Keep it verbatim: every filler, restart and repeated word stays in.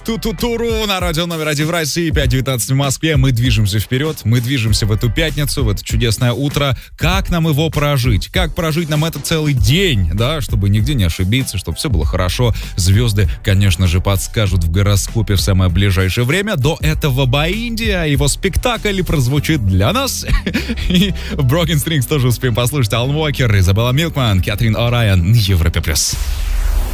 Ту-ту-туру на радио номер один в России, пять девятнадцать в Москве. Мы движемся вперед, мы движемся в эту пятницу, в это чудесное утро. Как нам его прожить? Как прожить нам этот целый день, да, чтобы нигде не ошибиться, чтобы все было хорошо. Звезды, конечно же, подскажут в гороскопе в самое ближайшее время. До этого Баинди, а его спектакль прозвучит для нас. И Broken Strings тоже успеем послушать. Алан Уокер, Изабелла Милкман, Кэтрин О'Райан, Европе плюс.